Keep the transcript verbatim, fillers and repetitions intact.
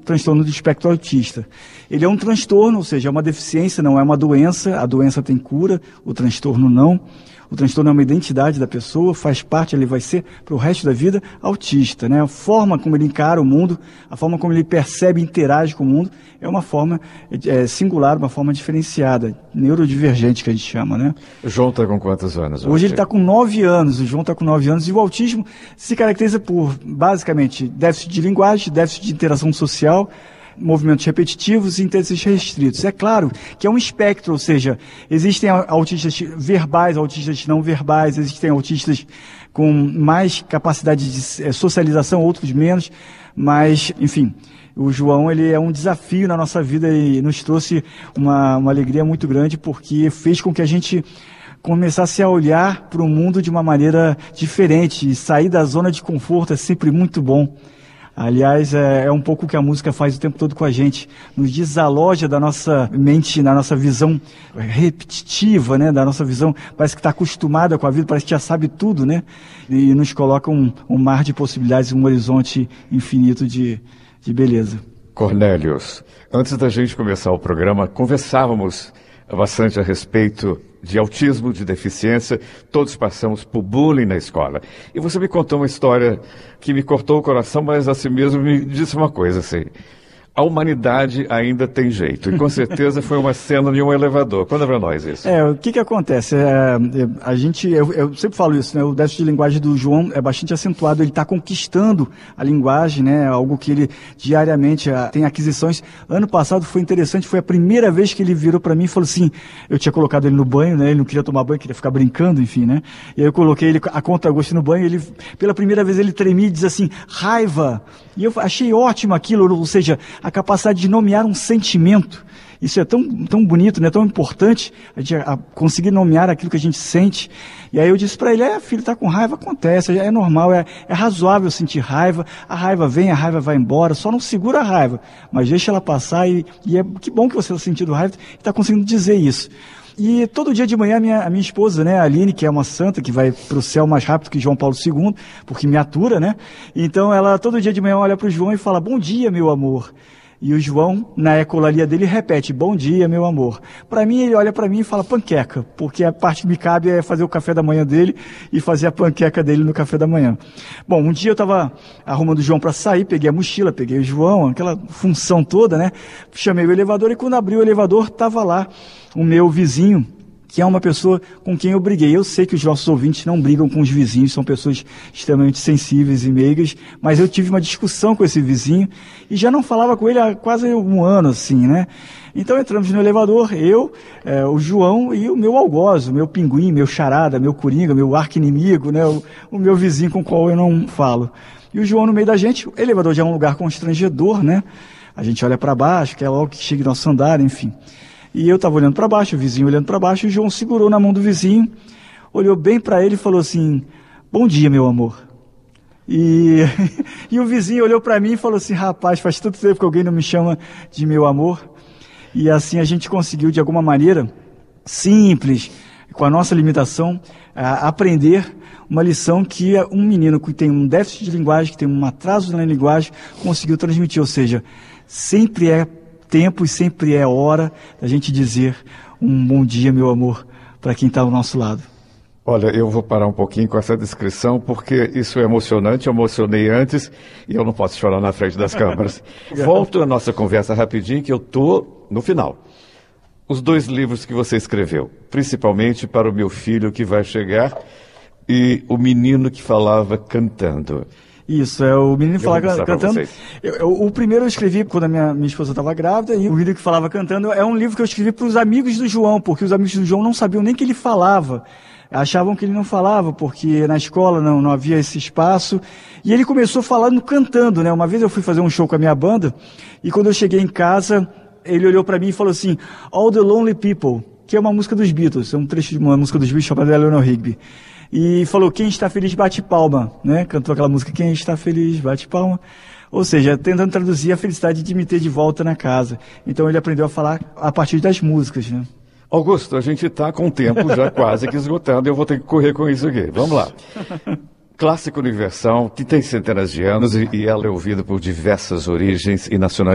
transtorno do espectro autista. Ele é um transtorno, ou seja, é uma deficiência, não é uma doença. A doença tem cura, o transtorno não. O transtorno é uma identidade da pessoa, faz parte, ele vai ser para o resto da vida autista, né? A forma como ele encara o mundo, a forma como ele percebe e interage com o mundo é uma forma é, singular, uma forma diferenciada, neurodivergente que a gente chama, né? O João está com quantos anos? Hoje, hoje ele está com nove anos, o João está com nove anos, e o autismo se caracteriza por, basicamente, déficit de linguagem, déficit de interação social, movimentos repetitivos e interesses restritos. É claro que é um espectro, ou seja, existem autistas verbais, autistas não verbais, existem autistas com mais capacidade de socialização, outros menos, mas, enfim, o João, ele é um desafio na nossa vida e nos trouxe uma, uma alegria muito grande, porque fez com que a gente começasse a olhar para o mundo de uma maneira diferente, e sair da zona de conforto é sempre muito bom. Aliás, é, é um pouco o que a música faz o tempo todo com a gente. Nos desaloja da nossa mente, da nossa visão repetitiva, né? Da nossa visão, parece que está acostumada com a vida, parece que já sabe tudo, né? E nos coloca um, um mar de possibilidades, um horizonte infinito de, de beleza. Cornélios, antes da gente começar o programa, conversávamos bastante a respeito de autismo, de deficiência. Todos passamos por bullying na escola. E você me contou uma história que me cortou o coração, mas assim mesmo me disse uma coisa assim: a humanidade ainda tem jeito. E com certeza foi uma cena em um elevador. Conta pra nós isso. É, o que que acontece? É, a gente, eu, eu sempre falo isso, né? O déficit de linguagem do João é bastante acentuado. Ele está conquistando a linguagem, né? Algo que ele diariamente a, tem aquisições. Ano passado foi interessante, foi a primeira vez que ele virou para mim e falou assim, eu tinha colocado ele no banho, né? Ele não queria tomar banho, queria ficar brincando, enfim, né? E aí eu coloquei ele a contragosto no banho, ele, pela primeira vez ele tremia e diz assim, raiva. E eu achei ótimo aquilo, ou seja, a capacidade de nomear um sentimento. Isso é tão, tão bonito, né? Tão importante, a gente a, a conseguir nomear aquilo que a gente sente. E aí eu disse para ele, é, filho, tá com raiva, acontece, é normal, é, é razoável sentir raiva, a raiva vem, a raiva vai embora, só não segura a raiva, mas deixa ela passar e, e é que bom que você está sentindo raiva e está conseguindo dizer isso. E todo dia de manhã a minha, a minha esposa, né, a Aline, que é uma santa, que vai para o céu mais rápido que João Paulo segundo, porque me atura, né? Então ela todo dia de manhã olha para o João e fala, bom dia, meu amor. E o João, na ecolalia dele, repete, bom dia, meu amor. Para mim, ele olha para mim e fala panqueca, porque a parte que me cabe é fazer o café da manhã dele e fazer a panqueca dele no café da manhã. Bom, um dia eu estava arrumando o João para sair, peguei a mochila, peguei o João, aquela função toda, né? Chamei o elevador e quando abri o elevador, estava lá o meu vizinho, que é uma pessoa com quem eu briguei. Eu sei que os nossos ouvintes não brigam com os vizinhos, são pessoas extremamente sensíveis e meigas, mas eu tive uma discussão com esse vizinho e já não falava com ele há quase um ano, assim, né? Então entramos no elevador, eu, é, o João e o meu algoz, o meu pinguim, meu charada, meu coringa, meu arqui-inimigo, né? O, o meu vizinho com o qual eu não falo. E o João no meio da gente, o elevador já é um lugar constrangedor, né? A gente olha para baixo, quer logo que chegue nosso andar, enfim. E eu estava olhando para baixo, o vizinho olhando para baixo, e o João segurou na mão do vizinho, olhou bem para ele e falou assim, bom dia, meu amor. E, e o vizinho olhou para mim e falou assim, rapaz, faz tanto tempo que alguém não me chama de meu amor. E assim a gente conseguiu, de alguma maneira, simples, com a nossa limitação, a aprender uma lição que um menino que tem um déficit de linguagem, que tem um atraso na linguagem, conseguiu transmitir. Ou seja, sempre é tempo e sempre é hora da gente dizer um bom dia, meu amor, para quem está ao nosso lado. Olha, eu vou parar um pouquinho com essa descrição, porque isso é emocionante, eu emocionei antes e eu não posso chorar na frente das câmeras. Volto à nossa conversa rapidinho, que eu estou no final. Os dois livros que você escreveu, principalmente para o meu filho que vai chegar e o menino que falava cantando. Isso, é o menino que falava cantando. Eu, eu, o primeiro eu escrevi quando a minha, minha esposa estava grávida, e o menino que falava cantando é um livro que eu escrevi para os amigos do João, porque os amigos do João não sabiam nem que ele falava. Achavam que ele não falava, porque na escola não, não havia esse espaço. E ele começou falando cantando, né? Uma vez eu fui fazer um show com a minha banda, e quando eu cheguei em casa, ele olhou para mim e falou assim, All the Lonely People, que é uma música dos Beatles, é um trecho de uma música dos Beatles chamada Eleanor Rigby. E falou, quem está feliz bate palma, né? Cantou aquela música, quem está feliz bate palma. Ou seja, tentando traduzir a felicidade de me ter de volta na casa. Então ele aprendeu a falar a partir das músicas, né? Augusto, a gente está com o tempo já quase que esgotado, eu vou ter que correr com isso aqui. Vamos lá. Clássico universal, que tem centenas de anos e, e ela é ouvida por diversas origens e nacionalidades.